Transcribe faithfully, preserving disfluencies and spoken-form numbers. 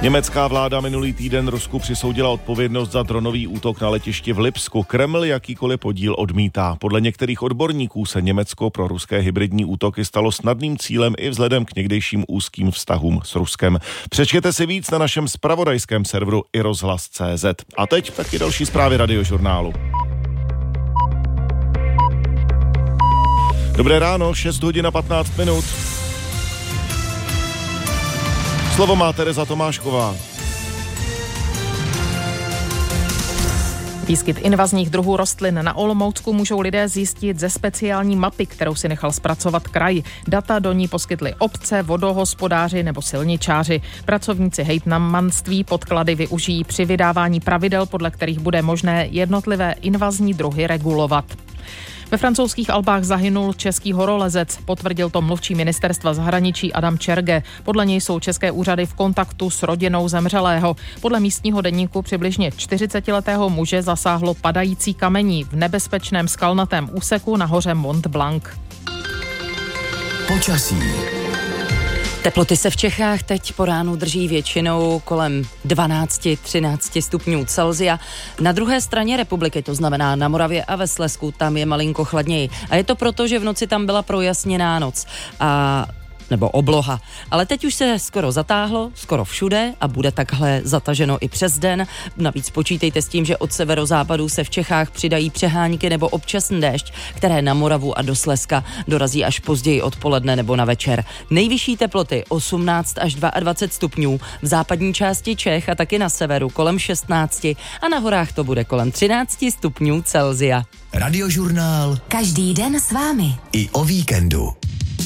Německá vláda minulý týden Rusku přisoudila odpovědnost za dronový útok na letišti v Lipsku. Kreml jakýkoliv podíl odmítá. Podle některých odborníků se Německo pro ruské hybridní útoky stalo snadným cílem i vzhledem k někdejším úzkým vztahům s Ruskem. Přečtěte si víc na našem zpravodajském serveru i rozhlas tečka cé zet. A teď taky další zprávy Radiožurnálu. Dobré ráno, šest hodin a patnáct minut. Slovo má Tereza Tomášková. Výskyt invazních druhů rostlin na Olomoucku můžou lidé zjistit ze speciální mapy, kterou si nechal zpracovat kraj. Data do ní poskytly obce, vodohospodáři nebo silničáři. Pracovníci hejtmanství podklady využijí při vydávání pravidel, podle kterých bude možné jednotlivé invazní druhy regulovat. Ve francouzských Alpách zahynul český horolezec, potvrdil to mluvčí ministerstva zahraničí Adam Čerge. Podle něj jsou české úřady v kontaktu s rodinou zemřelého. Podle místního deníku přibližně čtyřicetiletého muže zasáhlo padající kamení v nebezpečném skalnatém úseku na hoře Mont Blanc. Počasí. Teploty se v Čechách teď po ránu drží většinou kolem dvanáct až třináct stupňů Celsia. Na druhé straně republiky, to znamená na Moravě a ve Slezsku, tam je malinko chladněji. A je to proto, že v noci tam byla projasněná noc a nebo obloha. Ale teď už se skoro zatáhlo, skoro všude a bude takhle zataženo i přes den. Navíc počítejte s tím, že od severozápadu se v Čechách přidají přehánky nebo občasný déšť, které na Moravu a do Slezska dorazí až později odpoledne nebo na večer. Nejvyšší teploty osmnáct až dvacet dva stupňů, v západní části Čech a taky na severu kolem šestnáct a na horách to bude kolem třináct stupňů Celsia. Radiožurnál. Každý den s vámi. I o víkendu.